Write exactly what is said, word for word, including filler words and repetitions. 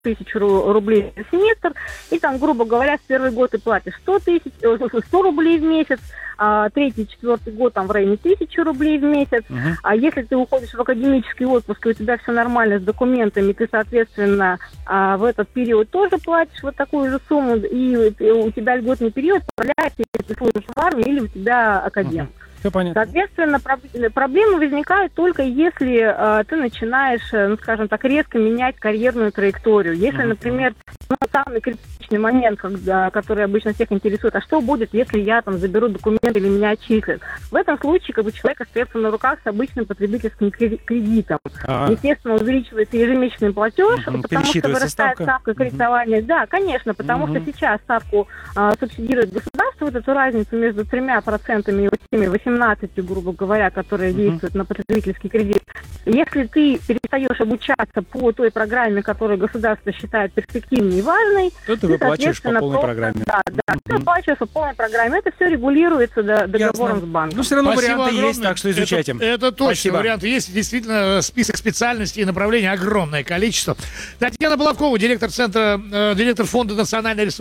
тысяч рублей в семестр, и там, грубо говоря, в первый год ты платишь сто тысяч, сто рублей в месяц, а третий, четвертый год там в районе тысячи рублей в месяц. Uh-huh. А если ты уходишь в академический отпуск, и у тебя все нормально с документами, ты, соответственно, в этот период тоже платишь вот такую же сумму, и у тебя льготный период позволяет, если ты служишь в армии или у тебя академ. Uh-huh. Все понятно. Соответственно, проблемы возникают только если э, ты начинаешь, ну, скажем так, резко менять карьерную траекторию. Если, например, ну, самый критичный момент, когда, который обычно всех интересует, а что будет, если я там заберу документы или меня отчислят? В этом случае как бы человек остается на руках с обычным потребительским кредитом. А-а. Естественно, увеличивается ежемесячный платеж, угу, потому что вырастает ставка, ставка кредитования. Угу. Да, конечно, потому угу. что сейчас ставку э, субсидирует государство, вот эту разницу между тремя процентами и восемнадцатью, грубо говоря, которые uh-huh. действуют на потребительский кредит. Если ты перестаешь обучаться по той программе, которую государство считает перспективной и важной, то ты, ты выплачиваешь по полной просто, программе. Да, да, uh-huh. ты выплачиваешь по полной программе. Это все регулируется до, договором Ясно. С банком. Ну, все равно Спасибо варианты огромное. Есть, так что изучайте. Это, это точно, Спасибо. Варианты есть. Действительно, список специальностей и направлений огромное количество. Татьяна Баловкова, директор центра, э, директор фонда национальной ресурсной